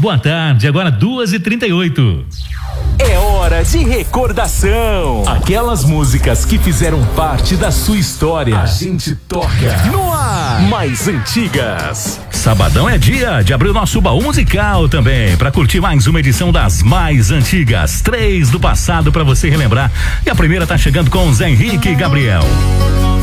Boa tarde, agora 2h38. É hora de recordação. Aquelas músicas que fizeram parte da sua história. A gente toca no ar. Mais antigas. Sabadão é dia de abrir o nosso baú musical também, para curtir mais uma edição das mais antigas. 3 do passado para você relembrar. E a primeira tá chegando com Zé Henrique e Gabriel.